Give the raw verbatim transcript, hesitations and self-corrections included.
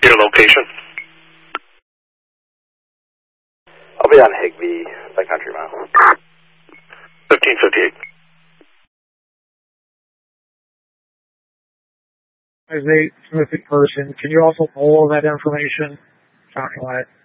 Your location? I'll be on Higbee by Country Mile. fifteen fifty-eight. As a missing person, can you also pull that information? Talking like